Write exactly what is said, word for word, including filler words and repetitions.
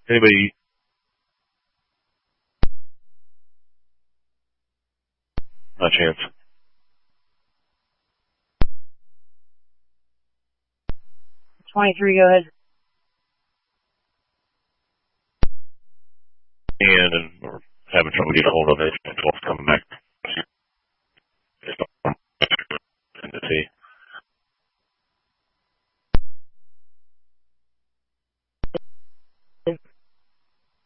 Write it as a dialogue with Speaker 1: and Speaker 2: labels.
Speaker 1: Anybody? Not a chance.
Speaker 2: twenty-three, go ahead.
Speaker 1: And, and we're having trouble getting a hold of it. twelve's coming back.